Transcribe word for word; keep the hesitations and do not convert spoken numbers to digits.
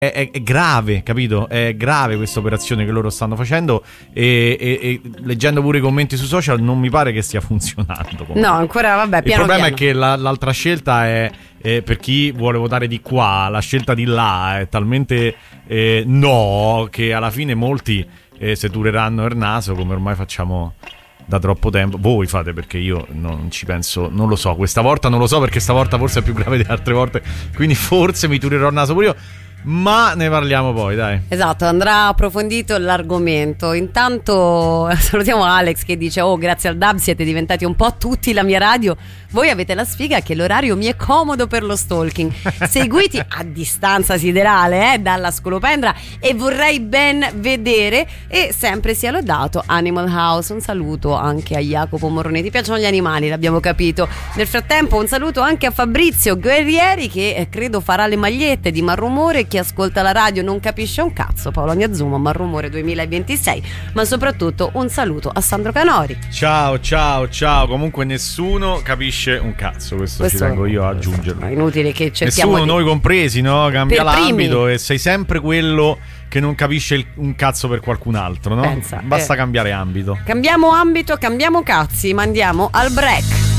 È, è, è grave, capito? È grave questa operazione che loro stanno facendo e, e, e leggendo pure i commenti su social non mi pare che stia funzionando. Comunque. No, ancora vabbè, piano il problema piano. è che la, l'altra scelta è, è per chi vuole votare di qua, la scelta di là è talmente eh, no che alla fine molti eh, se dureranno il naso, come ormai facciamo da troppo tempo. Voi fate, perché io non ci penso, non lo so, questa volta non lo so, perché stavolta forse è più grave di altre volte, quindi forse mi turerò il naso pure io. Ma ne parliamo poi, dai. Esatto, andrà approfondito l'argomento. Intanto salutiamo Alex che dice: oh, grazie al D A B siete diventati un po' tutti la mia radio. Voi avete la sfiga che l'orario mi è comodo per lo stalking. Seguiti a distanza siderale eh, dalla scolopendra e vorrei ben vedere. E sempre sia lodato Animal House. Un saluto anche a Jacopo Morrone. Ti piacciono gli animali, l'abbiamo capito. Nel frattempo un saluto anche a Fabrizio Guerrieri che eh, credo farà le magliette di Marrumore. Chi ascolta la radio non capisce un cazzo. Paolo Agnazzuma, Marrumore duemilaventisei. Ma soprattutto un saluto a Sandro Canori. Ciao ciao ciao. Comunque nessuno capisce un cazzo. Questo, questo ci tengo io a aggiungerlo. È inutile che cerchiamo nessuno, di... noi compresi, no? Cambia per l'ambito primi. E sei sempre quello che non capisce il, un cazzo per qualcun altro, no? Pensa, basta eh. cambiare ambito. Cambiamo ambito, cambiamo cazzi. Mandiamo al break.